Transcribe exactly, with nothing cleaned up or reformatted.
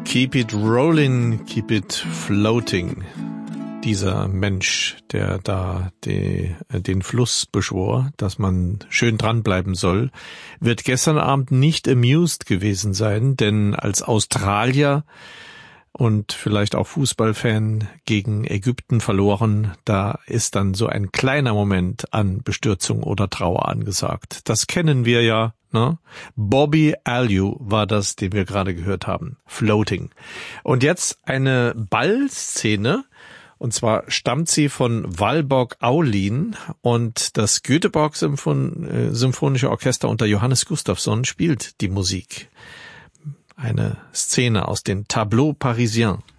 Keep it rolling, keep it floating. Dieser Mensch, der da die, den Fluss beschwor, dass man schön dranbleiben soll, wird gestern Abend nicht amused gewesen sein, denn als Australier und vielleicht auch Fußballfan gegen Ägypten verloren, da ist dann so ein kleiner Moment an Bestürzung oder Trauer angesagt. Das kennen wir ja, ne? Bobby Alliu war das, den wir gerade gehört haben. Floating. Und jetzt eine Ballszene, und zwar stammt sie von Valborg Aulin, und das Göteborg Symphon- Symphonische Orchester unter Johannes Gustafsson spielt die Musik. Eine Szene aus den Tableaux Parisiens.